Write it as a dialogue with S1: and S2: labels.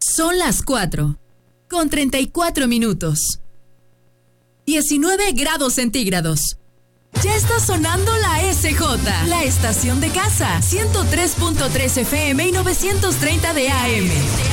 S1: Son las 4:34. 19 grados centígrados. Ya está sonando la SJ, la estación de casa. 103.3 FM y 930 de AM.